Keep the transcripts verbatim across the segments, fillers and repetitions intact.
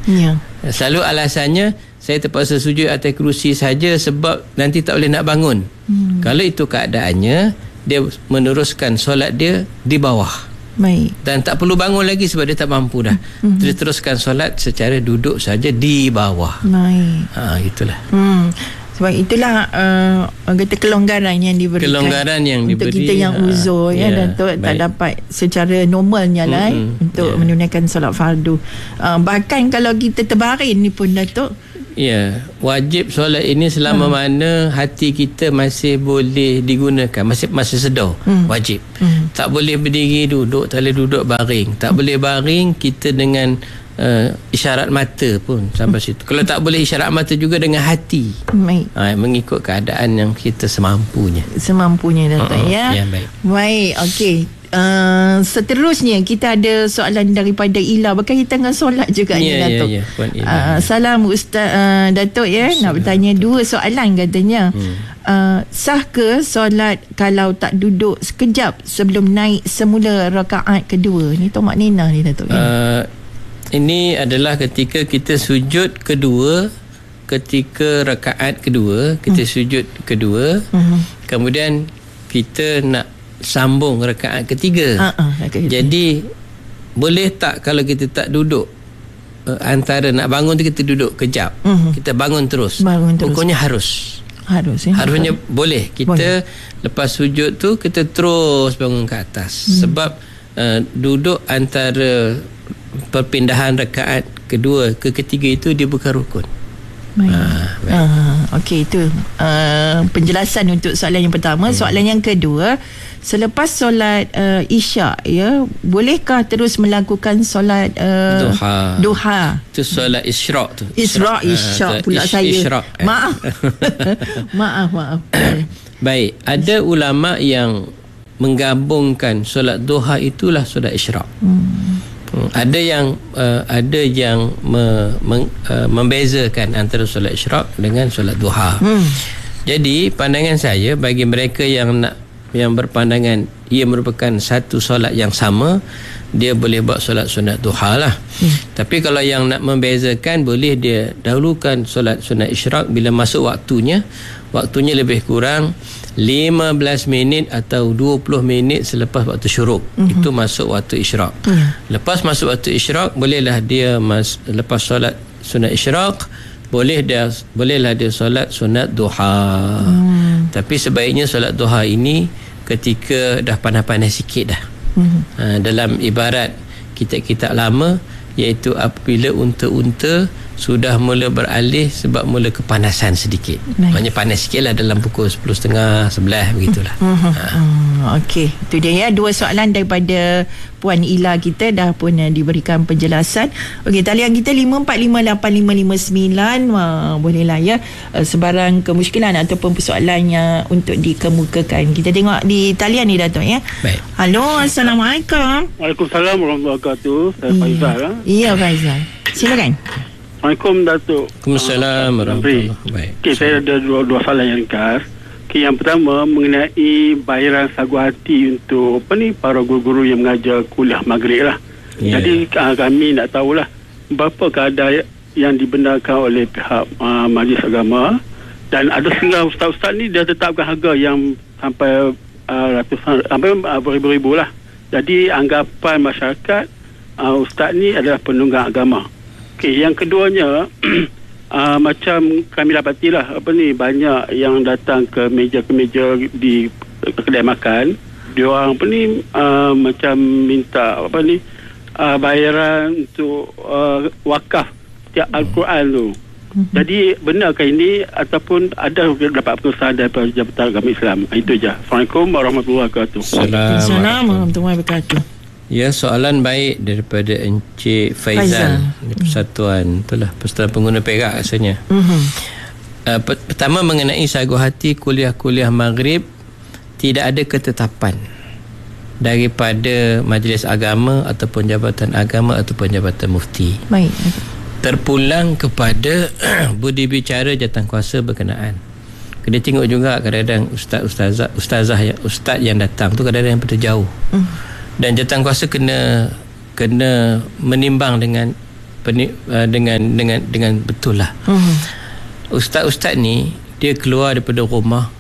Ya. Selalu alasannya, saya terpaksa sujud atas kerusi saja sebab nanti tak boleh nak bangun. Hmm. Kalau itu keadaannya, dia meneruskan solat dia di bawah. Baik. Dan tak perlu bangun lagi sebab dia tak mampu dah. Hmm. Dia teruskan solat secara duduk saja di bawah. Baik. Ha, itulah. Hmm. Sebab itulah uh, kata kelonggaran yang diberikan kelonggaran yang untuk diberi, kita yang uzur ya, ya Datuk tak dapat secara normalnya lah mm-hmm. untuk yeah. menunaikan solat fardu. Uh, bahkan kalau kita terbaring ni pun Datuk, ya, wajib solat ini selama hmm. mana hati kita masih boleh digunakan, masih masih sedar. Hmm. Wajib. Hmm. Tak boleh berdiri duduk, tak boleh duduk baring. Tak hmm. boleh baring kita dengan uh, isyarat mata pun sampai hmm. situ. Kalau tak boleh isyarat mata juga dengan hati. Baik. Ha, mengikut keadaan yang kita semampunya. Semampunya Datuk uh-uh. ya. Ya, baik. Baik, okey. Uh, seterusnya kita ada soalan daripada Ila, berkaitan kita dengan solat juga ni yeah, Datuk. Yeah, yeah. Uh, salam Ustaz uh, Datuk ya, Salam. Nak bertanya dua soalan katanya. Hmm. Uh, sah ke solat kalau tak duduk sekejap sebelum naik semula rakaat kedua? Ni Tok Mak Nina ni Datuk. Uh, ini adalah ketika kita sujud kedua, ketika rakaat kedua, kita hmm. sujud kedua, hmm. kemudian kita nak sambung rakaat ketiga. Uh-uh, rakaat Jadi boleh tak kalau kita tak duduk uh, antara nak bangun tu kita duduk kejap, uh-huh. kita bangun terus. Bangun terus. Hukumnya harus. Harus ya. Harusnya harus. Boleh. Kita boleh. Lepas sujud tu kita terus bangun ke atas. Hmm. Sebab uh, duduk antara perpindahan rakaat kedua ke ketiga itu dia bukan rukun. Ah, ah, Okey, itu uh, penjelasan untuk soalan yang pertama. hmm. Soalan yang kedua, selepas solat uh, isyak ya, bolehkah terus melakukan solat uh, duha? Duha. Itu solat isyraq tu. Isyraq, isyak uh, pula ish, saya. Isyraq, eh. Maaf. maaf, maaf. Baik, ada ulama yang menggabungkan solat duha itulah solat isyraq. Hmm. Ada yang uh, ada yang me, me, uh, membezakan antara solat isyraq dengan solat duha. Hmm. Jadi pandangan saya, bagi mereka yang nak yang berpandangan ia merupakan satu solat yang sama, dia boleh buat solat sunat duha lah. Hmm. Tapi kalau yang nak membezakan, boleh dia dahulukan solat sunat isyraq bila masuk waktunya. Waktunya lebih kurang lima belas minit atau dua puluh minit selepas waktu syuruk. Mm-hmm. Itu masuk waktu isyraq. Yeah. Lepas masuk waktu isyraq, bolehlah dia mas, lepas solat sunat isyraq, boleh dia bolehlah dia solat sunat duha. Mm. Tapi sebaiknya solat duha ini ketika dah panas-panas sikit dah. Mm-hmm. Ha, dalam ibarat kitab-kitab lama, iaitu apabila unta-unta sudah mula beralih sebab mula kepanasan sedikit. Nice. Maknanya panas sikit lah dalam pukul sepuluh tiga puluh, sebelas begitulah. Mm-hmm. Ha. Mm, Okey, itu dia ya, dua soalan daripada Puan Ila kita dah pun uh, diberikan penjelasan. Okey, talian kita lima empat lima lapan lima lima sembilan. Wah, bolehlah ya, uh, sebarang kemusykilan ataupun persoalannya untuk dikemukakan. Kita tengok di talian ni Datuk ya. Baik. Halo, Assalamualaikum. Waalaikumsalam warahmatullahi wabarakatuh. Saya hmm. Faizal. Ha? Ya, Faizal. Silakan. Assalamualaikum Datuk. Waalaikumsalam warahmatullahi wabarakatuh. Baik. Okey, saya ada dua, dua soalan yang ringkas. Okay, yang pertama mengenai bayaran sagu hati untuk apa ni, para guru-guru yang mengajar kuliah maghrib lah. Yeah. Jadi uh, kami nak tahulah berapa kadar yang dibenarkan oleh pihak uh, Majlis Agama, dan ada setengah ustaz-ustaz ni dia tetapkan harga yang sampai uh, ratusan, sampai uh, beribu-ribu lah. Jadi anggapan masyarakat uh, ustaz ni adalah penunggang agama. Okey, yang keduanya Uh, macam kami dapatilah apa ni, banyak yang datang ke meja ke meja di kedai makan, dia orang apa ni uh, macam minta apa ni uh, bayaran untuk uh, wakaf setiap Al-Quran tu. Mm-hmm. Jadi benarkah ini ataupun ada dapat perusahaan daripada Jabatan Agama Islam? Itu je. Assalamualaikum warahmatullahi wabarakatuh. Assalamualaikum warahmatullahi wabarakatuh. Ya, soalan baik daripada Encik Faizal, Faizal. Persatuan itulah Persatuan Pengguna Perak rasanya. Mm-hmm. Uh, pertama mengenai sagu hati kuliah-kuliah maghrib, tidak ada ketetapan daripada Majlis Agama ataupun Jabatan Agama ataupun Jabatan Mufti. Baik. Terpulang kepada budi bicara jawatankuasa berkenaan. Kena tengok juga kadang-kadang ustaz-ustazah ustazah yang ustaz yang datang tu kadang-kadang yang betul jauh. Mm. Dan jawatankuasa kena kena menimbang dengan peni, uh, dengan dengan dengan betul lah. Hmm. Ustaz-ustaz ni dia keluar daripada rumah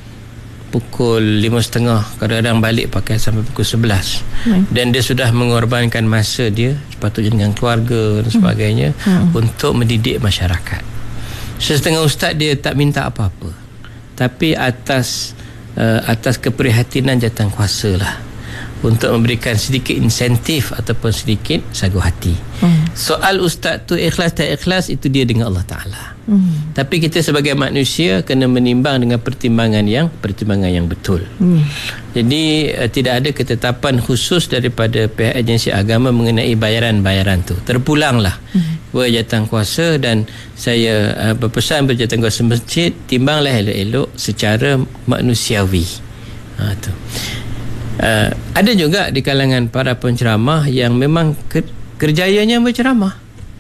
pukul lima setengah, kadang-kadang balik pakai sampai pukul sebelas. Hmm. Dan dia sudah mengorbankan masa dia sepatutnya dengan keluarga dan sebagainya hmm. untuk mendidik masyarakat. Setengah ustaz dia tak minta apa-apa, tapi atas uh, atas keprihatinan jawatankuasa lah untuk memberikan sedikit insentif ataupun sedikit sagu hati. Hmm. Soal ustaz tu ikhlas tak ikhlas, itu dia dengan Allah Ta'ala. Hmm. Tapi kita sebagai manusia kena menimbang dengan pertimbangan yang pertimbangan yang betul. Hmm. Jadi uh, tidak ada ketetapan khusus daripada pihak agensi agama mengenai bayaran-bayaran tu. Terpulanglah hmm. kepada jawatankuasa, dan saya uh, berpesan kepada jawatankuasa masjid, timbanglah elok-elok secara manusiawi. Ha tu. Uh, ada juga di kalangan para penceramah yang memang ke, kerjayanya berceramah.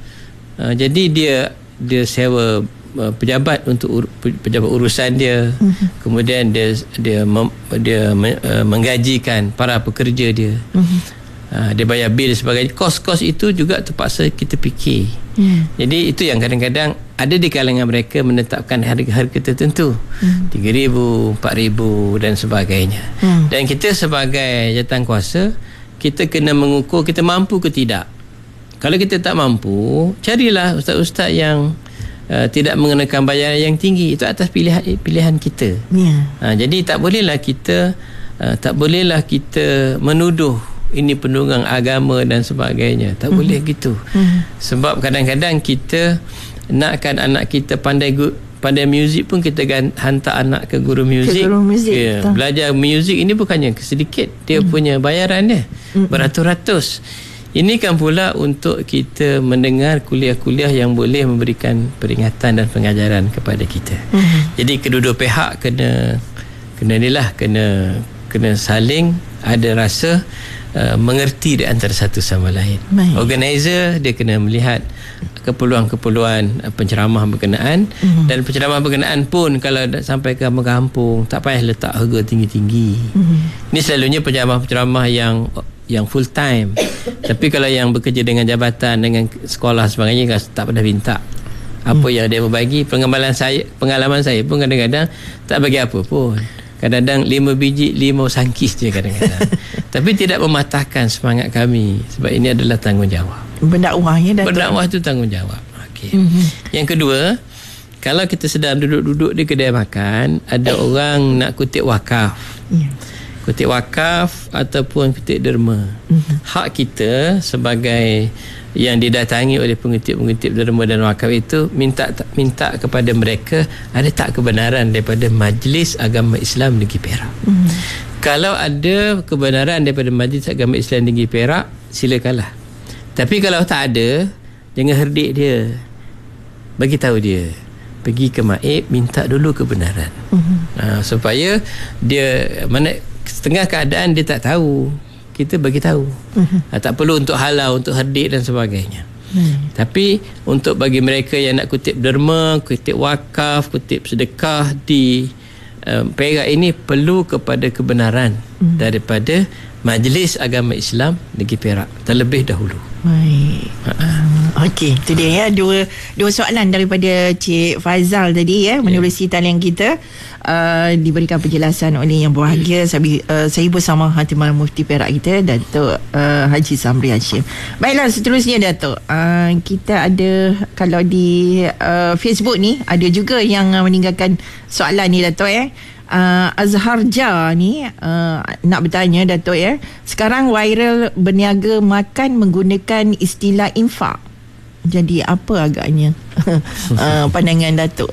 Uh, jadi dia dia sewa uh, pejabat untuk ur, pejabat urusan dia. Uh-huh. Kemudian dia dia mem, dia me, uh, menggajikan para pekerja dia. Uh-huh. Uh, dia bayar bil sebagainya. Kos-kos itu juga terpaksa kita fikir. Uh-huh. Jadi itu yang kadang-kadang ada di kalangan mereka menetapkan harga-harga tertentu, hmm. tiga ribu, empat ribu dan sebagainya. Hmm. Dan kita sebagai jawatankuasa, kita kena mengukur kita mampu ke tidak. Kalau kita tak mampu, carilah ustaz-ustaz yang uh, tidak mengenakan bayaran yang tinggi. Itu atas pilihan pilihan kita. Yeah. Uh, jadi tak bolehlah kita uh, tak bolehlah kita menuduh ini penunggang agama dan sebagainya. Tak hmm. boleh gitu. Hmm. Sebab kadang-kadang kita nakkan anak kita pandai pandai muzik pun kita hantar anak ke guru muzik. Ke guru muzik. Ya, belajar muzik ini bukannya sedikit, dia hmm. punya bayaran dia hmm. beratus-ratus. Ini kan pula untuk kita mendengar kuliah-kuliah yang boleh memberikan peringatan dan pengajaran kepada kita. Hmm. Jadi kedua-dua pihak kena kena inilah kena kena saling ada rasa uh, mengerti di antara satu sama lain. Baik. Organizer dia kena melihat keperluan-keperluan penceramah berkenaan, mm-hmm. dan penceramah berkenaan pun kalau sampai ke kampung-kampung tak payah letak harga tinggi-tinggi. Mm-hmm. Ini selalunya penceramah-penceramah yang yang full time. Tapi kalau yang bekerja dengan jabatan, dengan sekolah sebagainya, tak pernah minta apa mm. yang dia berbagi. Pengalaman saya, pengalaman saya pun kadang-kadang tak bagi apa pun. Kadang-kadang lima biji limau sangkis je kadang-kadang. Tapi tidak mematahkan semangat kami, sebab ini adalah tanggungjawab. Berdakwahnya, Datuk. Berdakwah itu tanggungjawab. Okey. Mm-hmm. Yang kedua, kalau kita sedang duduk-duduk di kedai makan, ada orang nak kutip wakaf. Yeah. Kutip wakaf ataupun kutip derma. Mm-hmm. Hak kita sebagai yang didatangi oleh pengutip-pengutip derma dan wakaf itu minta minta kepada mereka, ada tak kebenaran daripada Majlis Agama Islam Negeri Perak. Mm-hmm. Kalau ada kebenaran daripada Majlis Agama Islam Negeri Perak, silakanlah. Tapi kalau tak ada, jangan herdik dia. Bagi tahu dia. Pergi ke Maib, minta dulu kebenaran. Uh-huh. Ha, supaya dia, mana setengah keadaan dia tak tahu, kita bagi tahu. Uh-huh. Ha, tak perlu untuk halau, untuk herdik dan sebagainya. Uh-huh. Tapi untuk bagi mereka yang nak kutip derma, kutip wakaf, kutip sedekah di um, Perak ini, perlu kepada kebenaran uh-huh. daripada Majlis Agama Islam Negeri Perak terlebih dahulu. Baik. Uh, Okey, itu dia ya, dua dua soalan daripada Cik Faizal tadi ya, menerusi yeah. talian kita. Uh, diberikan penjelasan oleh yang berbahagia. Saya, uh, saya bersama Hatimal Mufti Perak kita, Datuk uh, Haji Samri Hashim. Baiklah, seterusnya Datuk, uh, kita ada kalau di uh, Facebook ni ada juga yang uh, meninggalkan soalan ni Datuk ya. Uh, Azhar Jah ni uh, nak bertanya Datuk ya, sekarang viral berniaga makan menggunakan istilah infak. Jadi apa agaknya uh, pandangan Datuk?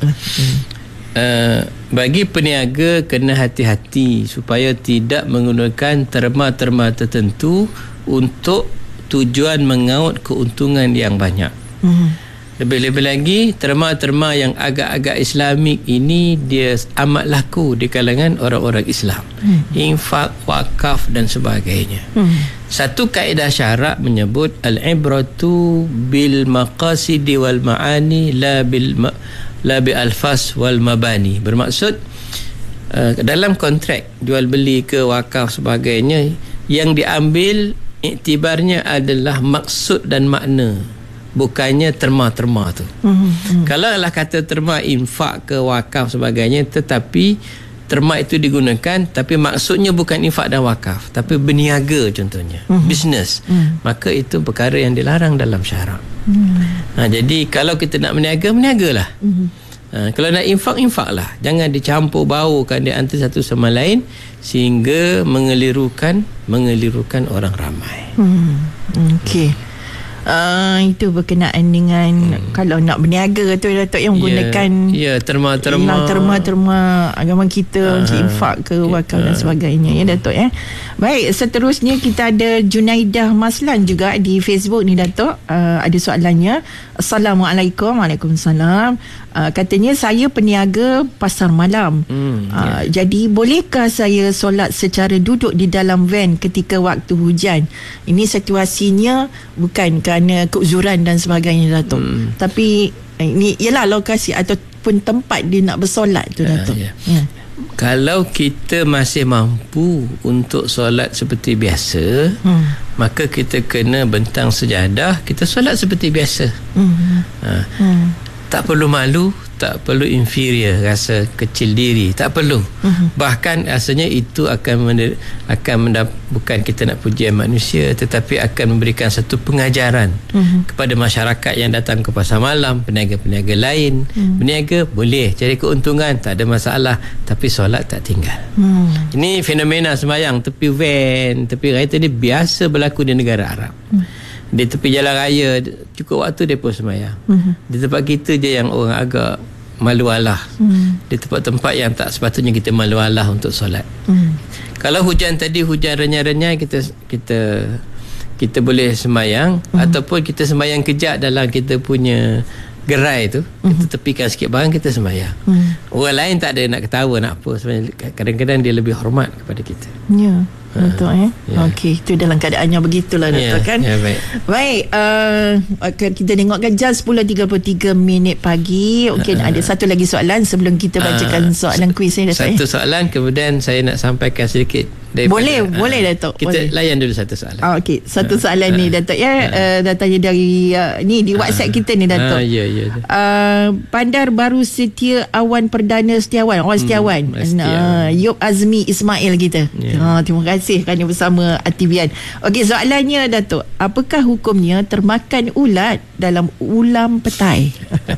Uh, bagi peniaga kena hati-hati supaya tidak menggunakan terma-terma tertentu untuk tujuan mengaut keuntungan yang banyak. Hmm. Lebih-lebih lagi, terma-terma yang agak-agak Islamik ini dia amat laku di kalangan orang-orang Islam. Hmm. Infak, wakaf dan sebagainya. Hmm. Satu kaedah syarak menyebut al-ibratu bil maqasidi wal ma'ani la bil ma- la bi alfas wal mabani. Bermaksud uh, dalam kontrak jual beli ke wakaf sebagainya, yang diambil iktibarnya adalah maksud dan makna. bukannya terma-terma tu. Mm-hmm. Kalau lah kata terma infak ke wakaf sebagainya, tetapi terma itu digunakan tapi maksudnya bukan infak dan wakaf, tapi berniaga contohnya, mm-hmm. bisnes, mm-hmm. maka itu perkara yang dilarang dalam syarak. Mm-hmm. Ha, jadi kalau kita nak berniaga, berniagalah. Mm-hmm. Ha, kalau nak infak, infaklah. Jangan dicampur baukan di antara satu sama lain sehingga mengelirukan mengelirukan orang ramai. Hmm. Okey. Uh, itu berkenaan dengan hmm. kalau nak berniaga tu Datuk yang menggunakan ya, ya terma-terma terma-terma agama kita untuk infak ke wakaf dan sebagainya, ya Datuk, ya. Baik, seterusnya kita ada Junaidah Maslan juga di Facebook ni Datuk. Uh, ada soalannya. Assalamualaikum. Waalaikumsalam. Uh, katanya saya peniaga pasar malam. Hmm, uh, yeah. Jadi bolehkah saya solat secara duduk di dalam van ketika waktu hujan? Ini situasinya bukan kerana keuzuran dan sebagainya Datuk. Hmm. Tapi ini ialah lokasi ataupun tempat dia nak bersolat tu Datuk. Uh, yeah. Yeah. Kalau kita masih mampu untuk solat seperti biasa, hmm. maka kita kena bentang sejadah, kita solat seperti biasa. Hmm. Ha. Hmm. Tak perlu malu, tak perlu inferior, rasa kecil diri, tak perlu. Uh-huh. Bahkan rasanya itu akan mende- akan mendap- bukan kita nak pujian manusia, tetapi akan memberikan satu pengajaran uh-huh. kepada masyarakat yang datang ke pasar malam, peniaga-peniaga lain. Uh-huh. Berniaga boleh cari keuntungan, tak ada masalah, tapi solat tak tinggal. Uh-huh. Ini fenomena sembahyang tepi van, tepi kereta ni biasa berlaku di negara Arab. Uh-huh. Di tepi jalan raya cukup waktu dia pun sembahyang. Uh-huh. Di tempat kita je yang orang agak malu alah. Uh-huh. Di tempat-tempat yang tak sepatutnya kita malu alah untuk solat. Uh-huh. Kalau hujan tadi hujan renyai-renyai, kita kita kita boleh sembahyang, uh-huh. ataupun kita sembahyang kejap dalam kita punya gerai tu, uh-huh. kita tepikan sikit barang, kita sembahyang. Uh-huh. Orang lain tak ada nak ketawa nak apa, sebenarnya kadang-kadang dia lebih hormat kepada kita. Ya. Yeah. Datuk, eh? Yeah. Okey, itu dalam keadaannya begitulah Datuk, yeah, kan. Yeah, baik. Baik, uh, kita tengokkan jam sepuluh tiga puluh tiga minit pagi. Okey, uh, ada satu lagi soalan sebelum kita bacakan uh, soalan kuis ni Datuk. Satu eh? soalan, kemudian saya nak sampaikan sedikit. Boleh, uh, boleh Datuk. Kita boleh. layan dulu satu soalan. Ah, okey, satu soalan uh, ni Datuk, ya. Uh, uh, datanya dari uh, ni di WhatsApp uh, kita ni Datuk. Uh, ya, ya. Uh, Bandar Baru Setia Awan Perdana Setiawan, Awan Setiawan. Hmm, uh, Yop Azmi Ismail kita. Yeah. Uh, terima kasih kerana bersama Atibian. Okey, soalannya Datuk, apakah hukumnya termakan ulat dalam ulam petai?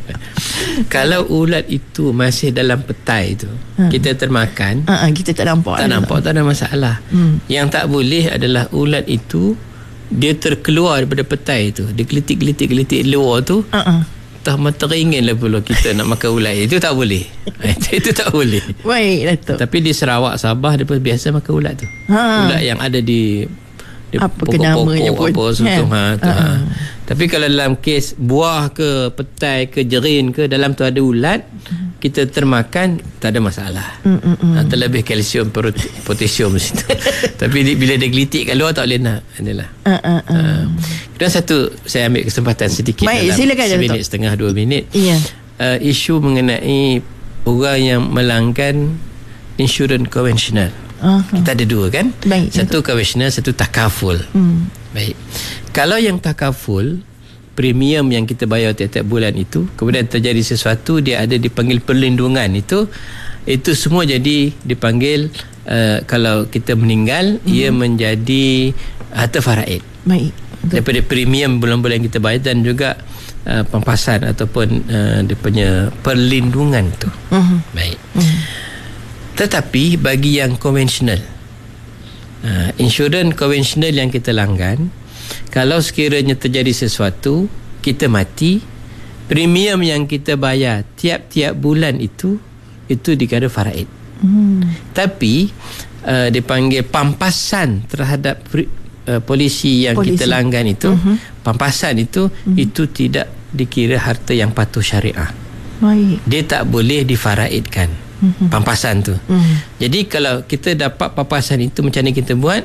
Kalau ulat itu masih dalam petai tu, ha. kita termakan, ha, kita tak nampak. Tak nampak, tak ada masalah. Hmm. Yang tak boleh adalah ulat itu dia terkeluar daripada petai tu, dia gelitik-gelitik-gelitik luar tu. Ha. Tak teringin lah pula kita nak makan ulat. Itu tak boleh. itu, itu tak boleh. Baik Datuk. Tapi di Sarawak, Sabah, dia pun biasa makan ulat tu. Ha. Ulat yang ada di, di apa namanya pun, apa sentuh, ha, tu, ha. Ha. Tapi kalau dalam kes buah ke petai ke jerin ke, dalam tu ada ulat, kita termakan, tak ada masalah. Mm, mm, mm. Ha, terlebih kalsium, potasium di situ. Tapi di, bila dia gelitik kat luar, tak boleh nak. Inilah. Uh, uh, uh. Uh. Dan satu, saya ambil kesempatan sedikit. Baik, dalam silakan, seminit setengah dua minit. Yeah. Uh, isu mengenai orang yang melanggan insurans konvensional. Uh-huh. Kita ada dua kan? Baik, satu konvensional, satu takaful. Hmm. Baik. Kalau yang takaful, premium yang kita bayar tiap-tiap bulan itu, kemudian terjadi sesuatu, dia ada dipanggil perlindungan itu, itu semua jadi dipanggil, uh, kalau kita meninggal, hmm. ia menjadi harta faraid. Baik. Daripada premium bulan-bulan kita bayar, dan juga uh, pampasan ataupun uh, dia punya perlindungan tu. Uh-huh. Baik. Uh-huh. Tetapi bagi yang konvensional, uh, insurans konvensional yang kita langgan, kalau sekiranya terjadi sesuatu, kita mati, premium yang kita bayar tiap-tiap bulan itu, itu dikira faraid. Hmm. Tapi uh, dipanggil pampasan terhadap uh, polisi yang polisi. kita langgan itu, uh-huh. pampasan itu, uh-huh. itu tidak dikira harta yang patuh syariah. Baik. Dia tak boleh difaraidkan, uh-huh. pampasan tu. Uh-huh. Jadi kalau kita dapat pampasan itu, macam mana kita buat?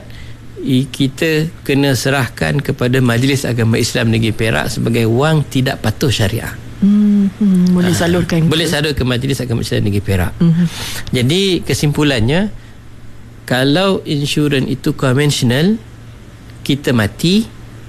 Kita kena serahkan kepada Majlis Agama Islam Negeri Perak sebagai wang tidak patuh syariah. Hmm, hmm, boleh salurkan. Ha, boleh salur ke Majlis Agama Islam Negeri Perak. Hmm. Jadi kesimpulannya, kalau insurans itu konvensional, kita mati,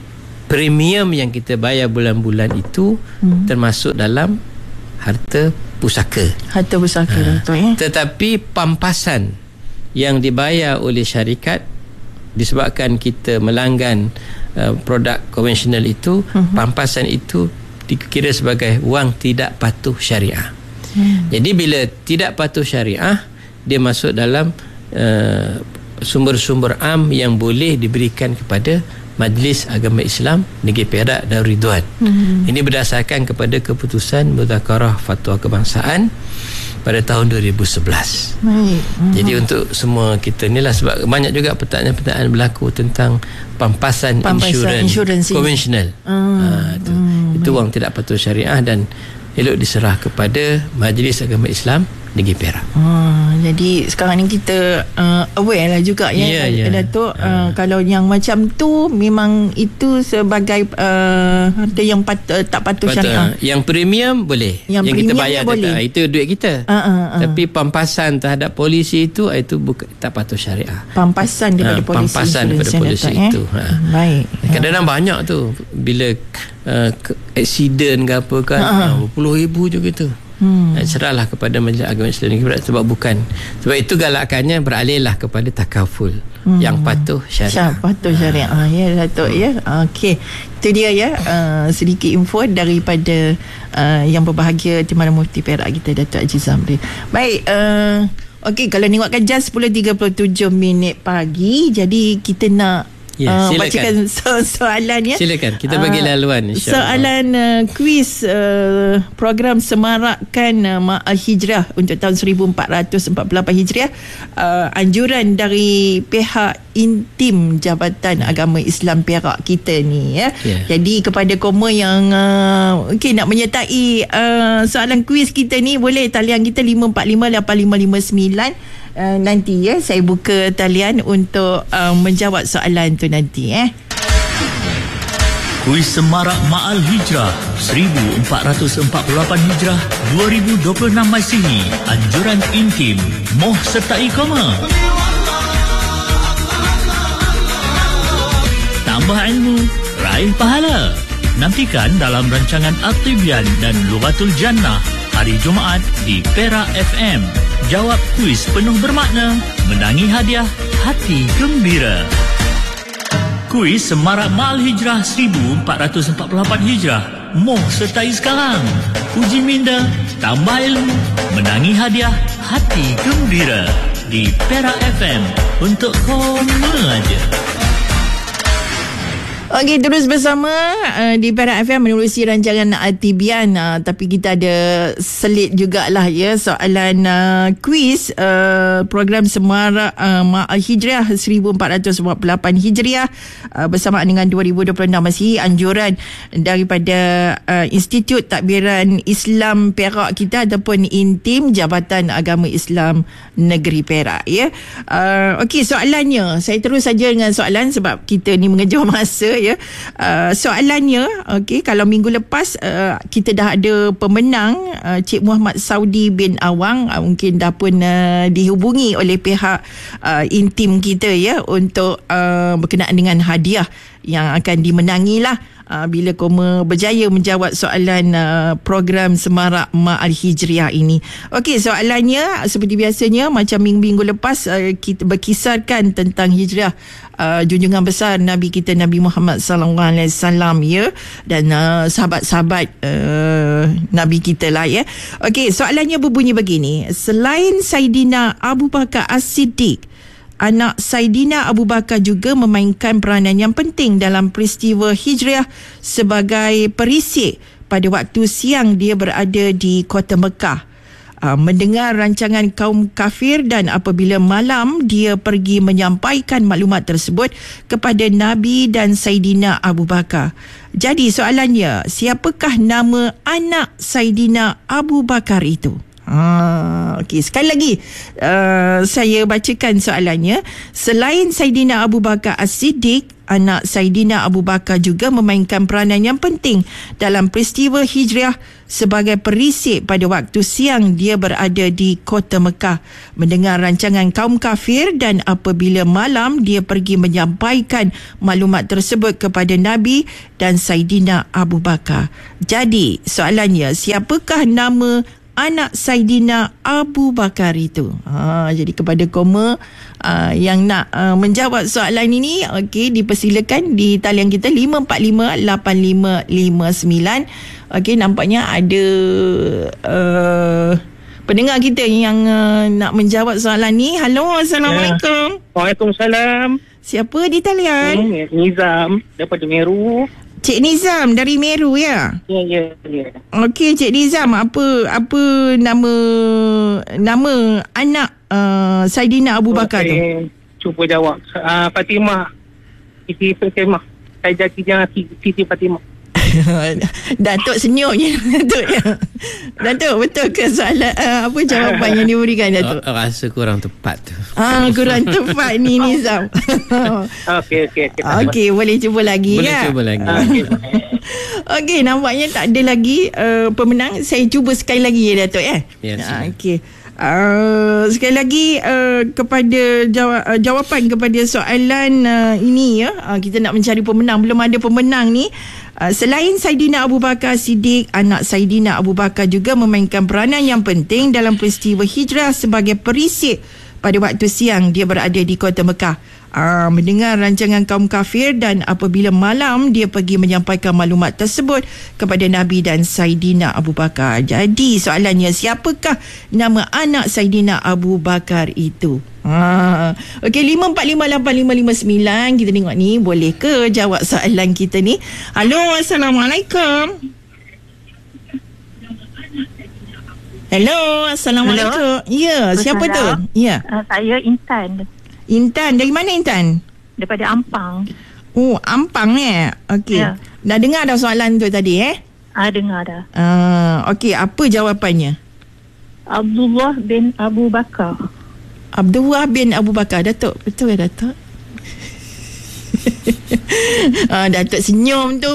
premium yang kita bayar bulan-bulan itu hmm. termasuk dalam harta pusaka. Harta pusaka ha. Betul, ya? Tetapi pampasan yang dibayar oleh syarikat disebabkan kita melanggan uh, produk konvensional itu, hmm. pampasan itu dikira sebagai wang tidak patuh syariah. Hmm. Jadi bila tidak patuh syariah, dia masuk dalam uh, sumber-sumber am yang boleh diberikan kepada Majlis Agama Islam Negeri Perak Darul Ridwan. Hmm. Ini berdasarkan kepada keputusan Mudzakarah Fatwa Kebangsaan pada tahun dua ribu sebelas. Baik. Hmm. Jadi untuk semua kita ni lah, sebab banyak juga pertanyaan-pertanyaan berlaku tentang pampasan, pampasan insurans konvensional. Hmm. Ha, itu hmm. itu wang tidak patuh syariah dan elok diserah kepada Majlis Agama Islam Negeri Perak. Ha, jadi sekarang ni kita uh, aware lah juga ya, yeah, yeah. Datuk, uh, uh. kalau yang macam tu memang itu sebagai uh, harta yang pat, uh, tak patuh Patut, syariah. Yang premium boleh, yang, yang kita bayar boleh. Tetap, itu duit kita. Uh, uh, uh. Tapi pampasan terhadap polisi itu itu bukan tak patuh syariah. Pampasan daripada uh, polisi. Pampasan daripada polisi Datuk, itu. Eh? Ha. Baik. Kadang-kadang banyak tu bila uh, accident ke apa kan, uh, uh. berpuluh ribu je gitu. Hmm. Serahlah kepada Majlis Agama Islam Negeri Perak, sebab bukan, sebab itu galakannya beralihlah kepada takaful hmm. yang patuh syariah. Syar, patuh syariah. Ha. Ya Datuk, hmm. ya. Okey. Itu dia ya, uh, sedikit info daripada uh, yang berbahagia Timbalan Mufti Perak kita, Datuk Haji Zamri. Baik, uh, okey, kalau tengokkan jam sepuluh tiga puluh tujuh minit pagi, jadi kita nak Ya, uh, bacakan so- soalan ya. Silakan, kita bagi laluan uh, soalan uh, kuis uh, program Semarakkan uh, Ma'al Hijrah untuk tahun seribu empat ratus empat puluh lapan Hijriah, uh, anjuran dari pihak intim Jabatan Agama Islam Perak kita ni ya. Yeah. Jadi kepada koma yang uh, okay, nak menyertai uh, soalan kuis kita ni, boleh talian kita lima empat lima lapan lima lima sembilan. Uh, nanti ya saya buka talian untuk uh, menjawab soalan tu nanti eh. Kuis Semarak Ma'al Hijrah seribu empat ratus empat puluh lapan Hijrah dua ribu dua puluh enam Masihi, anjuran intim, moh sertai koma. Tambah ilmu, raih pahala. Nantikan dalam rancangan At-Tibyan dan Lughatul Jannah hari Jumaat di Perak F M. Jawab kuis penuh bermakna, menangi hadiah, hati gembira. Kuis Semarak Ma'al Hijrah seribu empat ratus empat puluh lapan Hijrah. Moh sertai sekarang. Uji minda, tambah ilmu, menangi hadiah, hati gembira. Di Perak F M. Untuk koma aja. Okey, terus bersama uh, di Perak F M menerusi rancangan At-Tibyan, uh, tapi kita ada selit jugalah ya soalan uh, kuis uh, program Semarak uh, Ma'al Hijrah seribu empat ratus empat puluh lapan Hijriah uh, bersamaan dengan dua ribu dua puluh enam Masihi, anjuran daripada uh, Institut Takbiran Islam Perak kita ataupun intim Jabatan Agama Islam Negeri Perak ya. Uh, Okey, soalannya saya terus saja dengan soalan sebab kita ni mengejar masa ya. Uh, soalannya, okey, kalau minggu lepas uh, kita dah ada pemenang, uh, Cik Muhammad Saudi bin Awang, uh, mungkin dah pun uh, dihubungi oleh pihak uh, intim kita ya untuk uh, berkenaan dengan hadiah yang akan dimenangi lah uh, bila koma berjaya menjawab soalan uh, program Semarak Ma'al Hijriah ini. Okey, soalannya seperti biasanya macam minggu-minggu lepas, uh, kita berkisarkan tentang hijrah uh, junjungan besar Nabi kita Nabi Muhammad sallallahu alaihi wasallam ya, dan uh, sahabat-sahabat uh, Nabi kita lah ya. Okey, soalannya berbunyi begini: selain Saidina Abu Bakar As-Siddiq, anak Saidina Abu Bakar juga memainkan peranan yang penting dalam peristiwa hijrah sebagai perisik pada waktu siang dia berada di kota Mekah, uh, mendengar rancangan kaum kafir, dan apabila malam dia pergi menyampaikan maklumat tersebut kepada Nabi dan Saidina Abu Bakar. Jadi soalannya, siapakah nama anak Saidina Abu Bakar itu? Ha, okey, sekali lagi uh, saya bacakan soalannya. Selain Saidina Abu Bakar As-Siddiq, anak Saidina Abu Bakar juga memainkan peranan yang penting dalam peristiwa hijrah sebagai perisik pada waktu siang dia berada di kota Mekah mendengar rancangan kaum kafir, dan apabila malam dia pergi menyampaikan maklumat tersebut kepada Nabi dan Saidina Abu Bakar. Jadi soalannya, siapakah nama anak Saidina Abu Bakar itu? Ha, jadi kepada koma uh, yang nak uh, menjawab soalan ini, okey, dipersilakan di talian kita lima empat lima lapan lima lima sembilan. Okey, nampaknya ada uh, pendengar kita yang uh, nak menjawab soalan ni. Halo, Assalamualaikum. Ya. Waalaikumsalam. Siapa di talian? Hmm, Nizam daripada Meru. Cik Nizam dari Meru, ya? Ya, ya, ya. Okey, Cik Nizam, apa apa nama nama anak uh, Saidina Abu Bakar tu? Saya cuba jawab. Uh, Fatimah. Siti Fatimah. Saya jadinya Siti Fatimah. Datuk senyumnya Datuk ya. Datuk, betul ke soalan uh, apa jawapan yang diberikan Datuk? Oh, rasa kurang tepat tu. Ah, kurang tepat ni Nizam. Okey, okey. Okey, boleh cuba lagi. Boleh ya? cuba lagi. Okey, nampaknya tak ada lagi uh, pemenang. Saya cuba sekali lagi ya Datuk ya. Ya, ah, okey. Uh, sekali lagi uh, kepada jawab, uh, jawapan kepada soalan uh, ini ya. Uh, kita nak mencari pemenang, belum ada pemenang ni. Uh, selain Saidina Abu Bakar Siddiq, anak Saidina Abu Bakar juga memainkan peranan yang penting dalam peristiwa hijrah sebagai perisik pada waktu siang dia berada di kota Mekah. Uh, mendengar rancangan kaum kafir, dan apabila malam dia pergi menyampaikan maklumat tersebut kepada Nabi dan Saidina Abu Bakar. Jadi soalannya, siapakah nama anak Saidina Abu Bakar itu? Ha. Okey, lima empat lima lapan lima lima sembilan. Kita tengok ni boleh ke jawab soalan kita ni. Halo, Assalamualaikum. Hello, Assalamualaikum. Ya, siapa tu? Ya. Uh, saya Intan. Intan, dari mana Intan? Daripada Ampang. Oh, Ampang eh. Okey. Ya. Dah dengar dah soalan tu tadi eh? Ah, dengar dah. Ah, okey, apa jawapannya? Abdullah bin Abu Bakar. Abdullah bin Abu Bakar. Datuk, betul ke Datuk? ah, Datuk senyum tu.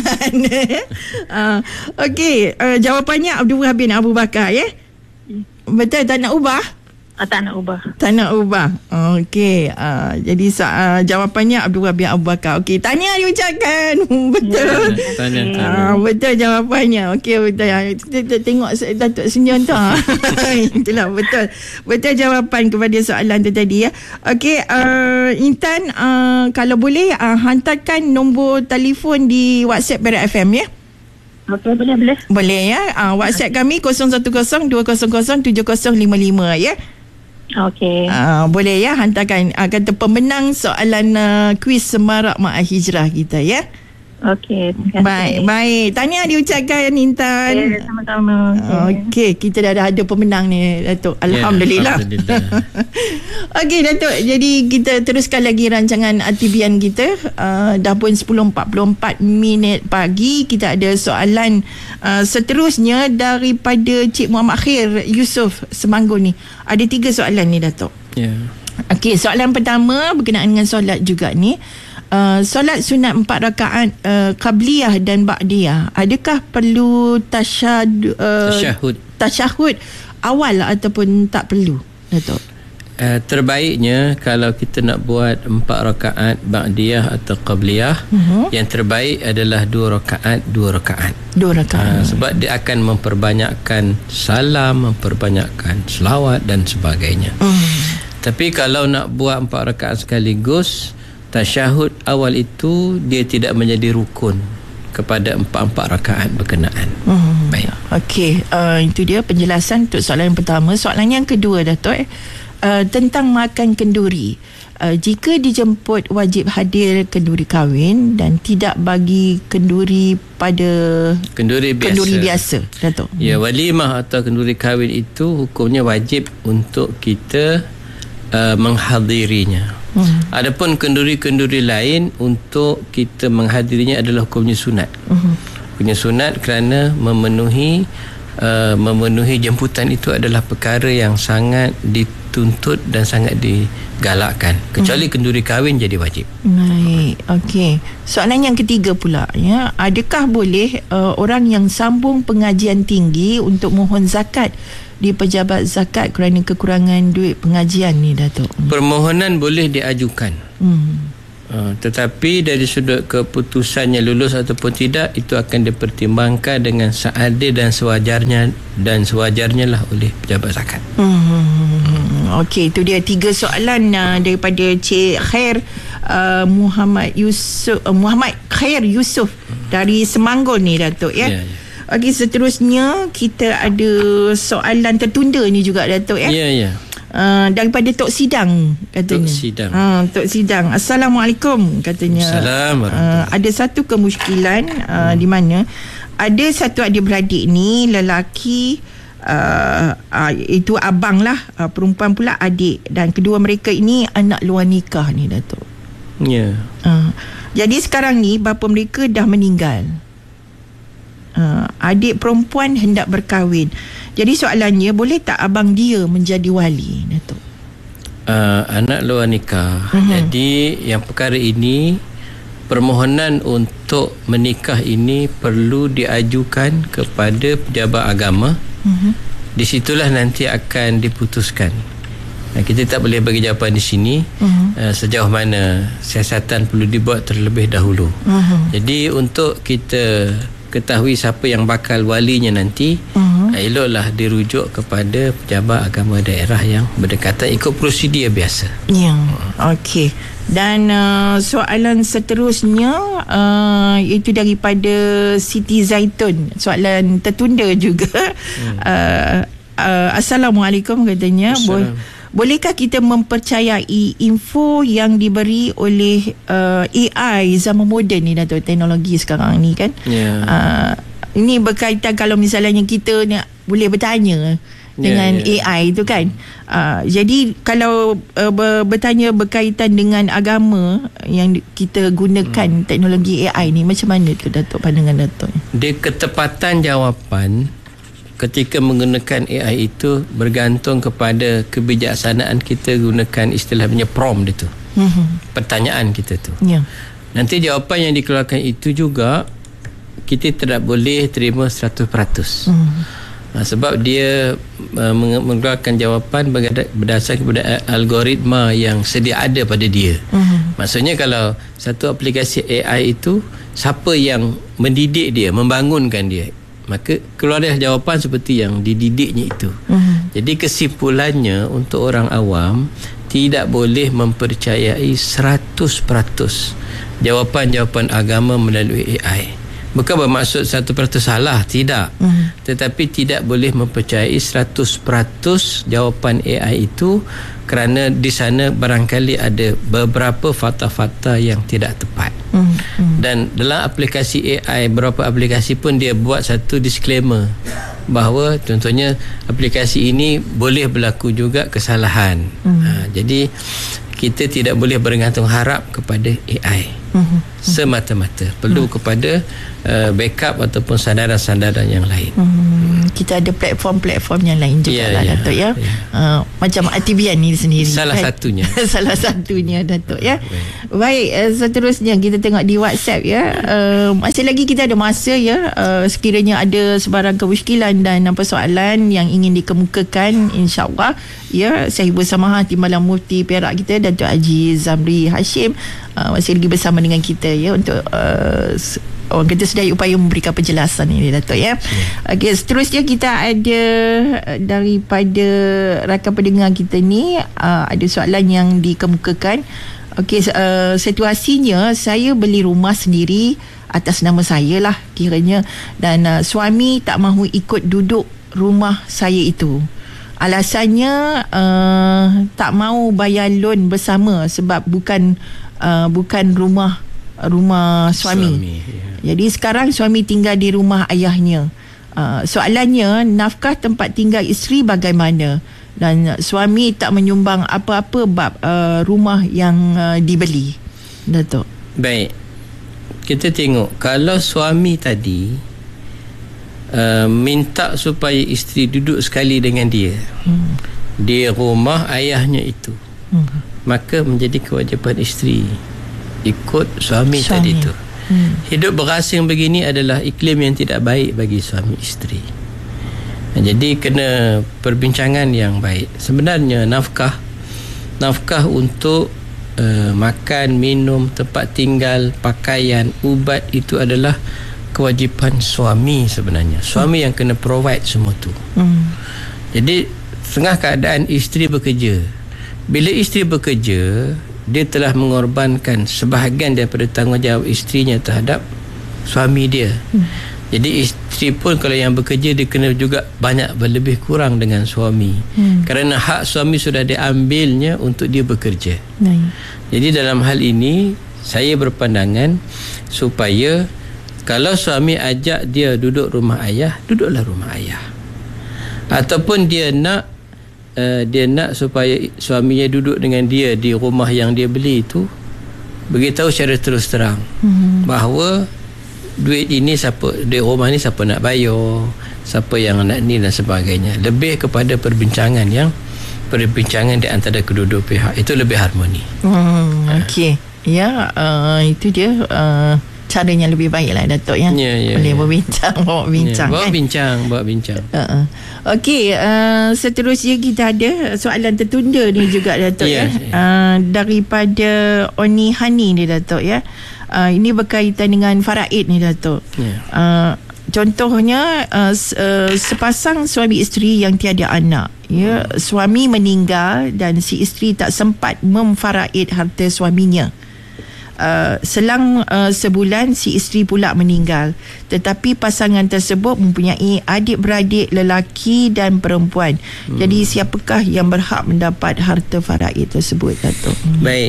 ah, okey, uh, jawapannya Abdullah bin Abu Bakar ya? Betul, tak nak ubah? Ah, tak nak ubah. Tak nak ubah. Okey. Uh, jadi uh, jawapannya Abdullah bin Abu Bakar. Okey. Tahniah diucapkan. Betul. Ya, tahniah, tahniah. Uh, betul jawapannya. Okey, betul. Kita tengok Datuk senyum tu. Itulah betul. Betul jawapan kepada soalan tu tadi ya. Okey, uh, Intan, uh, kalau boleh uh, hantarkan nombor telefon di WhatsApp Perak F M ya. Okey, boleh, boleh. Boleh ya. Uh, WhatsApp kami kosong satu kosong dua kosong kosong tujuh kosong lima lima ya. Okey. Uh, boleh ya, hantarkan uh, kata pemenang soalan uh, kuis Semarak Mak Hijrah kita ya. Okey, terima kasih. Baik, baik. Tahniah diucapkan Intan. Okay, sama-sama. Okey, kita dah, dah ada pemenang ni Datuk. Alhamdulillah. Ya, Alhamdulillah. Okey Datuk, jadi kita teruskan lagi rancangan Atibian kita. Uh, dah pun sepuluh empat puluh empat minit pagi. Kita ada soalan uh, seterusnya daripada Cik Muhammad Khair Yusof Semanggun ni. Ada tiga soalan ni Datuk. Ya. Okey, soalan pertama berkenaan dengan solat juga ni. Uh, solat sunat empat rakaat uh, qabliyah dan ba'diyah, adakah perlu tasyahud uh, Tasyahud. tasyahud awal ataupun tak perlu Datuk? Uh, terbaiknya kalau kita nak buat empat rakaat ba'diyah atau qabliyah, uh-huh. yang terbaik adalah dua rakaat dua rakaat. Dua rakaat. Uh, sebab dia akan memperbanyakkan salam, memperbanyakkan selawat dan sebagainya. Uh. Tapi kalau nak buat empat rakaat sekaligus, tasyahud awal itu dia tidak menjadi rukun kepada empat-empat rakaat berkenaan. Hmm. Baik. Okey, uh, itu dia penjelasan untuk soalan yang pertama. Soalan yang kedua Datuk, uh, tentang makan kenduri. Uh, jika dijemput wajib hadir kenduri kahwin dan tidak bagi kenduri pada kenduri biasa, kenduri biasa Datuk. Ya, walimah atau kenduri kahwin itu hukumnya wajib untuk kita uh, menghadirinya. Hmm. Adapun kenduri-kenduri lain untuk kita menghadirinya adalah hukumnya sunat. Hmm. Hukumnya sunat kerana memenuhi uh, memenuhi jemputan itu adalah perkara yang sangat dituntut dan sangat digalakkan, kecuali hmm. kenduri kahwin jadi wajib. Baik, okey. Soalan yang ketiga pula, ya, adakah boleh uh, orang yang sambung pengajian tinggi untuk mohon zakat di pejabat zakat kerana kekurangan duit pengajian ni, Datuk? Permohonan boleh diajukan. Hmm. Uh, tetapi dari sudut keputusannya lulus ataupun tidak, itu akan dipertimbangkan dengan seadil dan sewajarnya dan sewajarnya lah oleh pejabat zakat. Hmm. Okey, itu dia tiga soalan uh, daripada Cik Khair uh, Muhammad Yusuf uh, Muhammad Khair Yusof dari Semanggol ni, Datuk, ya. Yeah, yeah. Okey, seterusnya kita ada soalan tertunda ni juga, Datuk, ya. Ya, yeah, ya. Yeah. Uh, daripada Tok Sidang katanya. Tok Sidang. Ha, Tok Sidang. Assalamualaikum katanya. Assalamualaikum. Uh, ada satu kemusykilan uh, hmm. di mana ada satu adik-beradik ni lelaki, uh, uh, itu abang lah, uh, perempuan pula adik, dan kedua mereka ini anak luar nikah ni, Datuk. Ya. Yeah. Uh, jadi sekarang ni bapa mereka dah meninggal. Uh, adik perempuan hendak berkahwin. Jadi soalannya, boleh tak abang dia menjadi wali, Datuk? Uh, anak luar nikah. Uh-huh. Jadi yang perkara ini, permohonan untuk menikah ini perlu diajukan kepada pejabat agama. Uh-huh. Di situlah nanti akan diputuskan. Nah, kita tak boleh bagi jawapan di sini. Uh-huh. uh, sejauh mana siasatan perlu dibuat terlebih dahulu. Uh-huh. Jadi untuk kita ketahui siapa yang bakal walinya nanti, uh-huh. eloklah dirujuk kepada pejabat agama daerah yang berdekatan ikut prosedur biasa. Ya, uh. okey. Dan uh, soalan seterusnya uh, itu daripada Siti Zaitun. Soalan tertunda juga. Hmm. Uh, uh, Assalamualaikum katanya. Bo- Bolehkah kita mempercayai info yang diberi oleh uh, A I zaman moden ni, Datuk, teknologi sekarang ni kan? Yeah. Uh, ini berkaitan kalau misalnya kita nak boleh bertanya dengan yeah, yeah. A I tu kan. Uh, jadi kalau uh, ber, bertanya berkaitan dengan agama yang kita gunakan hmm. teknologi A I ni, macam mana tu, Datuk, pandangan Datuk? Dia ketepatan jawapan ketika menggunakan A I itu bergantung kepada kebijaksanaan kita gunakan istilahnya prompt itu. Mm-hmm. Pertanyaan kita tu. Yeah. Nanti jawapan yang dikeluarkan itu juga kita tidak boleh terima seratus peratus. Mm. Nah, sebab dia uh, mengeluarkan jawapan berdasarkan kepada algoritma yang sedia ada pada dia. Mm. Maksudnya kalau satu aplikasi A I itu, siapa yang mendidik dia, membangunkan dia, maka keluarlah jawapan seperti yang dididiknya itu. Uh-huh. Jadi kesimpulannya untuk orang awam, tidak boleh mempercayai seratus peratus jawapan-jawapan agama melalui A I. Bukan bermaksud seratus peratus salah, tidak. Uh-huh. Tetapi tidak boleh mempercayai seratus peratus jawapan A I itu, kerana di sana barangkali ada beberapa fakta-fakta yang tidak tepat. Hmm, hmm. Dan dalam aplikasi A I, beberapa aplikasi pun dia buat satu disclaimer bahawa contohnya aplikasi ini boleh berlaku juga kesalahan. Hmm. Ha, jadi kita tidak boleh bergantung harap kepada A I hmm. semata-mata. Perlu hmm. kepada uh, backup ataupun sandaran-sandaran yang lain. Hmm. Kita ada platform-platform yang lain juga yeah, lah, yeah, Datuk, ya. Yeah. Uh, macam Aktivian ni sendiri. Salah kan? satunya. Salah satunya, Datuk, ya. Baik, uh, seterusnya kita tengok di WhatsApp, ya. Uh, masih lagi kita ada masa, ya. Uh, sekiranya ada sebarang kemusykilan dan persoalan yang ingin dikemukakan, insya-Allah, ya, saya bersama Timbalan Mufti Perak kita, Datuk Haji Zamri Hashim, uh, masih lagi bersama dengan kita, ya, untuk uh, orang kata sedaya upaya memberikan penjelasan ini, Datuk, ya. Yeah. Okey, seterusnya kita ada daripada rakan pendengar kita ni, uh, ada soalan yang dikemukakan. Okey, uh, situasinya saya beli rumah sendiri atas nama saya lah kiranya, dan uh, suami tak mahu ikut duduk rumah saya itu. Alasannya uh, tak mahu bayar loan bersama sebab bukan uh, bukan rumah rumah suami. suami yeah. Jadi sekarang suami tinggal di rumah ayahnya. Uh, soalannya, nafkah tempat tinggal isteri bagaimana? Dan suami tak menyumbang apa-apa bab uh, rumah yang uh, dibeli. Datuk. Baik. Kita tengok, kalau suami tadi uh, minta supaya isteri duduk sekali dengan dia hmm. di rumah ayahnya itu, hmm. maka menjadi kewajipan isteri ikut suami, suami. tadi tu. hmm. Hidup berasing begini adalah iklim yang tidak baik bagi suami isteri. Jadi kena perbincangan yang baik. Sebenarnya nafkah nafkah untuk uh, makan, minum, tempat tinggal, pakaian, ubat itu adalah kewajipan suami sebenarnya. Suami hmm. yang kena provide semua tu. Hmm. Jadi setengah keadaan isteri bekerja. Bila isteri bekerja, dia telah mengorbankan sebahagian daripada tanggungjawab isterinya terhadap suami dia. Hmm. Jadi isteri pun kalau yang bekerja, dia kena juga banyak berlebih kurang dengan suami. Hmm. Kerana hak suami sudah diambilnya untuk dia bekerja. Hmm. Jadi dalam hal ini saya berpandangan supaya kalau suami ajak dia duduk rumah ayah, duduklah rumah ayah. Ataupun dia nak uh, dia nak supaya suaminya duduk dengan dia di rumah yang dia beli itu, beritahu secara terus terang hmm. bahawa duit ini siapa, duit rumah ni siapa nak bayar, siapa yang nak ni dan sebagainya. Lebih kepada perbincangan yang perbincangan di antara kedua-dua pihak, itu lebih harmoni. Hmm, ha. Okey. Ya, uh, itu dia uh, caranya lebih baik lah Datuk ya. Ya, ya boleh ya. berbincang, bawa bincang. Ya, bawa kan? bincang, bawa bincang. Uh-uh. Okey, uh, seterusnya kita ada soalan tertunda ni juga Datuk ya. ya. Uh, daripada Oni Hani ni Datuk ya. Uh, ini berkaitan dengan faraid ni Datuk. Yeah. Uh, contohnya uh, uh, sepasang suami isteri yang tiada anak, ya, hmm. suami meninggal dan si isteri tak sempat memfaraid harta suaminya. Uh, selang uh, sebulan si isteri pula meninggal, tetapi pasangan tersebut mempunyai adik-beradik lelaki dan perempuan. Hmm. Jadi siapakah yang berhak mendapat harta faraid tersebut Datuk? Hmm. Baik.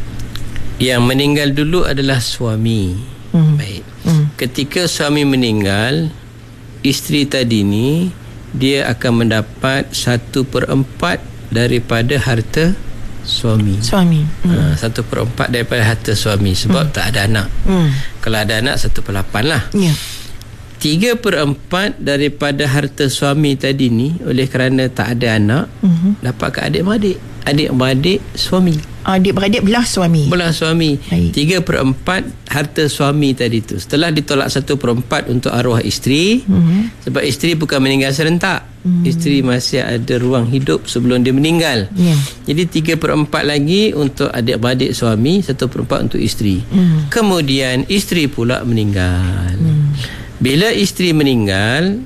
Yang meninggal dulu adalah suami. Hmm. Baik. Hmm. Ketika suami meninggal, isteri tadi ni dia akan mendapat satu per empat daripada harta suami. Suami. Hmm. Ha, satu per empat daripada harta suami sebab hmm. tak ada anak. Hmm. Kalau ada anak satu per lapan lah. Ya. Tiga per empat daripada harta suami tadi ni oleh kerana tak ada anak, hmm. dapat ke adik-beradik. Adik-beradik suami. Adik-beradik belah suami. Belah suami. Tiga per empat harta suami tadi tu. Setelah ditolak satu per empat untuk arwah isteri, mm-hmm. sebab isteri bukan meninggal serentak. Mm-hmm. Isteri masih ada ruang hidup sebelum dia meninggal. Yeah. Jadi tiga per empat lagi untuk adik-beradik suami, satu per empat untuk isteri. Mm. Kemudian isteri pula meninggal. Mm. Bila isteri meninggal,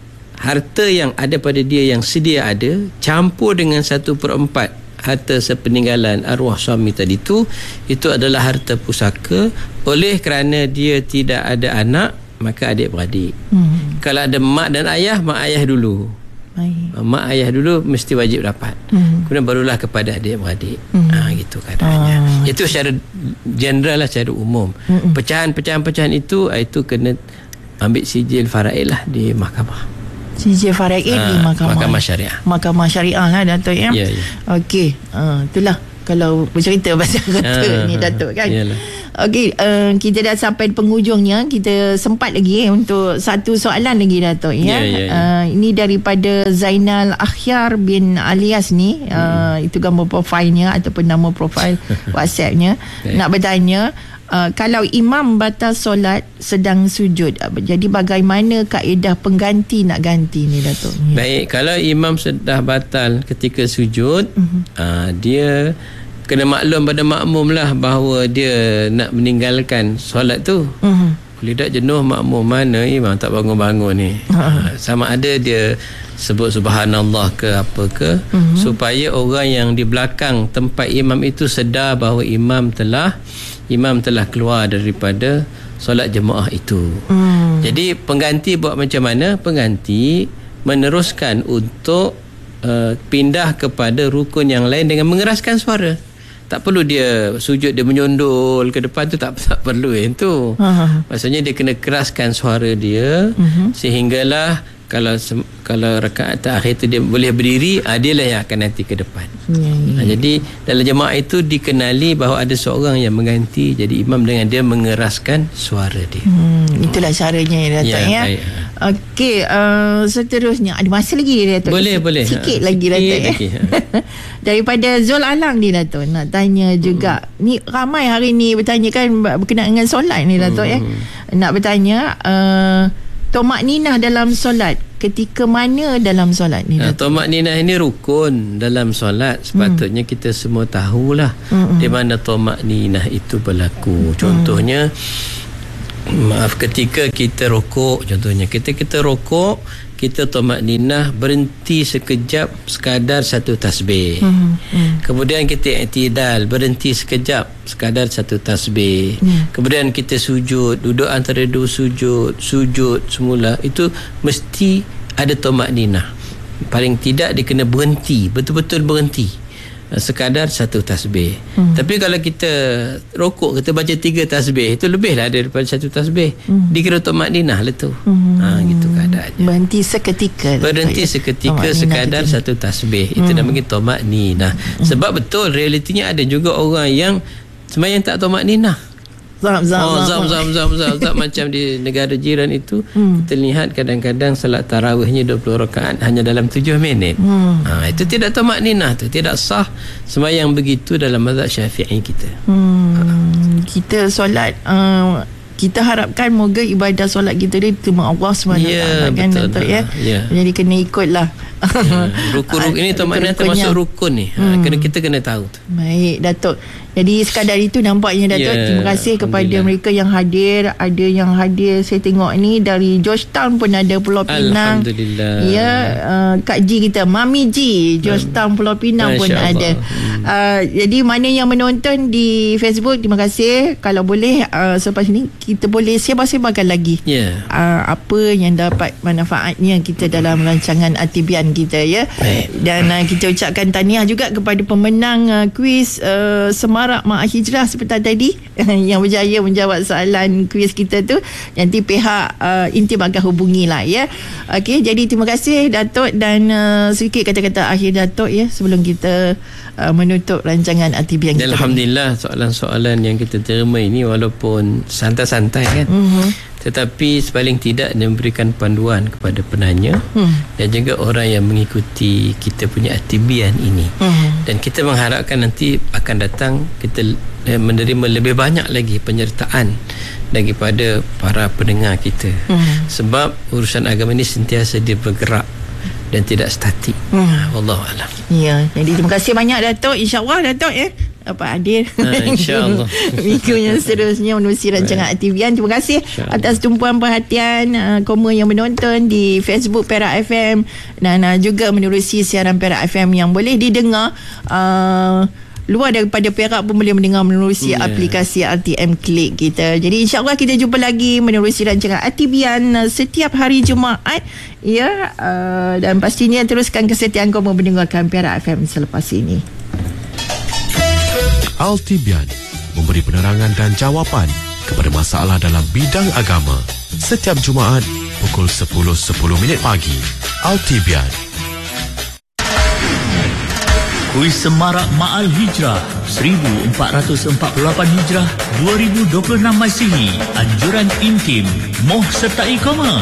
harta yang ada pada dia yang sedia ada campur dengan satu per empat harta sepeninggalan arwah suami tadi tu, itu adalah harta pusaka. Oleh kerana dia tidak ada anak, maka adik-beradik. Hmm. Kalau ada mak dan ayah, mak ayah dulu. Baik. Mak ayah dulu mesti wajib dapat. Hmm. Kemudian barulah kepada adik-beradik. Hmm. Ha, gitu keadaannya. Ah. Itu secara general lah, secara umum. Hmm. Pecahan-pecahan-pecahan itu itu kena ambil sijil faraid lah di mahkamah. Sijil faraid ha, di mahkamah. Mahkamah syariah. Mahkamah syariah lah Datuk ya. Ya, ya. Okey, uh, itulah kalau bercerita pasal kata ha, ni Datuk kan. Yalah. Okey, uh, kita dah sampai penghujungnya. Kita sempat lagi eh, untuk satu soalan lagi Datuk ya. Ya, ya, ya. Uh, ini daripada Zainal Akhyar bin Alias ni. Uh, hmm. Itu gambar profilnya ataupun nama profil WhatsAppnya. Okay. Nak bertanya, Uh, kalau imam batal solat sedang sujud, jadi bagaimana kaedah pengganti nak ganti ni Datuk? Ya. Baik, kalau imam sudah batal ketika sujud, uh-huh. uh, dia kena maklum pada makmum lah bahawa dia nak meninggalkan solat tu. Uh-huh. Boleh tak jenuh makmum, mana imam tak bangun-bangun ni. Uh-huh. Uh, sama ada dia sebut subhanallah ke apa ke, uh-huh. supaya orang yang di belakang tempat imam itu sedar bahawa imam telah imam telah keluar daripada solat jemaah itu. Hmm. Jadi pengganti buat macam mana? Pengganti meneruskan untuk uh, pindah kepada rukun yang lain dengan mengeraskan suara. Tak perlu dia sujud dia menyundul ke depan tu, tak tak perlu yang tu. Uh-huh. Maksudnya dia kena keraskan suara dia, uh-huh. sehinggalah kalau kalau rakaat terakhir tu dia boleh berdiri, ah, dia lah yang akan nanti ke depan. Hmm. Ah, jadi dalam jemaah itu dikenali bahawa ada seorang yang mengganti jadi imam dengan dia mengeraskan suara dia. Hmm, itulah caranya ya, Datuk ya. ya. Okey, uh, seterusnya ada masa lagi dia, Datuk? Boleh, boleh. Sikit ha, lagi sikit Datuk lagi, ya. ha. Daripada Zul Alang ni, Datuk, nak tanya juga. Hmm. Ni ramai hari ni bertanya kan berkenaan dengan solat ni, Datuk hmm. ya. Nak bertanya uh, tomak ninah dalam solat ketika mana dalam solat ni? Nah, tomak ninah ini rukun dalam solat. Sepatutnya hmm. kita semua tahulah hmm. di mana tomak ninah itu berlaku. Contohnya hmm. maaf, ketika kita rokok, contohnya kita kita rokok, kita tomak ninah berhenti sekejap sekadar satu tasbih. Hmm. Hmm. Kemudian kita i'tidal, berhenti sekejap sekadar satu tasbih. Hmm. Kemudian kita sujud, duduk antara dua sujud, sujud semula, itu mesti ada tomak ninah. Paling tidak dia kena berhenti, betul-betul berhenti sekadar satu tasbih. Hmm. Tapi kalau kita rokok, kita baca tiga tasbih, itu lebihlah daripada satu tasbih. Hmm. Dikira tomak ninah lah tu. Hmm. Ha, gitu keadaannya. Berhenti seketika. Berhenti seketika sekadar satu tasbih. Itu hmm. namanya tomak ninah. Hmm. Sebab betul realitinya ada juga orang yang sembahyang tak tomak ninah. Zam zam oh, zam zam zam zam zam, zam macam di negara jiran itu hmm. kita lihat kadang-kadang salat tarawihnya dua puluh rakaat hanya dalam tujuh minit. Hmm. Ha, itu tidak tomak ninah, tu tidak sah sembahyang begitu dalam mazhab Syafi'i kita. Hmm. Ha. Kita solat uh, kita harapkan moga ibadah solat kita ni diterima Allah subhanahu wa taala kan, Datuk ya. Yeah. Jadi kena ikutlah. Ya, rukun-rukun ini tomaknya termasuk rukun ni. Ha, hmm. kena kita kena tahu tu. Baik, Datuk. Jadi sekadar itu nampaknya, Datuk. Yeah, terima kasih kepada mereka yang hadir. Ada yang hadir saya tengok ni dari Georgetown pun ada, Pulau Pinang. Alhamdulillah. Ya, uh, Kak Ji kita, Mami Ji, Georgetown Pulau Pinang Masya pun Allah. Ada. Hmm. Uh, jadi mana yang menonton di Facebook, terima kasih. Kalau boleh uh, selepas ni kita boleh sebar-sebarkan lagi. Yeah. Uh, apa yang dapat manfaatnya kita dalam rancangan Atibian kita ya. Baik. Dan uh, kita ucapkan tahniah juga kepada pemenang uh, kuis uh, Semarak Ma'al Hijrah seperti tadi yang berjaya menjawab soalan kuis kita tu. Nanti pihak uh, intim akan hubungilah ya. Okey, jadi terima kasih Datuk, dan uh, sedikit kata-kata akhir Datuk ya sebelum kita uh, menutup rancangan Atibian kita. Alhamdulillah, soalan-soalan yang kita terima ini walaupun santai-santai kan. Mm-hmm. Tetapi paling tidak dia memberikan panduan kepada penanya hmm. dan juga orang yang mengikuti kita punya Atibian ini. Hmm. Dan kita mengharapkan nanti akan datang kita menerima lebih banyak lagi penyertaan daripada para pendengar kita. Hmm. Sebab urusan agama ini sentiasa dia bergerak dan tidak statik. Hmm. Wallahu a'lam. Ya, jadi terima kasih banyak Datuk. Insya-Allah Datuk ya dapat hadir ha, insya-Allah minggu yang seterusnya menerusi rancangan Atibian. Terima kasih atas tumpuan perhatian uh, koma yang menonton di Facebook Perak F M dan uh, juga menerusi siaran Perak F M yang boleh didengar uh, luar daripada Perak pun boleh mendengar menerusi yeah. aplikasi R T M Click kita. Jadi insya-Allah kita jumpa lagi menerusi rancangan Atibian uh, setiap hari Jumaat ya, uh, dan pastinya teruskan kesetiaan kau mendengarkan Perak F M selepas ini. Altibian memberi penerangan dan jawapan kepada masalah dalam bidang agama setiap Jumaat pukul sepuluh sepuluh minit pagi. Altibian. Kuis Semarak Ma'al Hijrah seribu empat ratus empat puluh lapan Hijrah dua ribu dua puluh enam Masihi. Anjuran intim, moh sertai koma.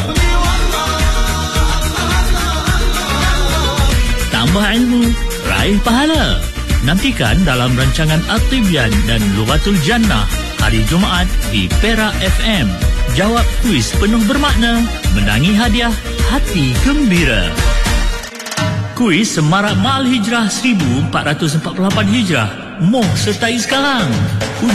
Tambah ilmu, raih pahala. Nantikan dalam rancangan Atibian dan Lughatul Jannah hari Jumaat di Perak F M. Jawab kuis penuh bermakna, menangi hadiah, hati gembira. Kuis Semarak Ma'al Hijrah seribu empat ratus empat puluh lapan Hijrah. Moh sertai sekarang.